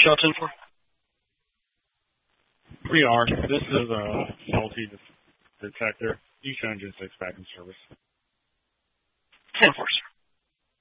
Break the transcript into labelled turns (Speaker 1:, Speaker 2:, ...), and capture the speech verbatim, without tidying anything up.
Speaker 1: Shell ten four.
Speaker 2: three R. This is a faulty detector. Each engine six back in service.
Speaker 1: ten four, sir.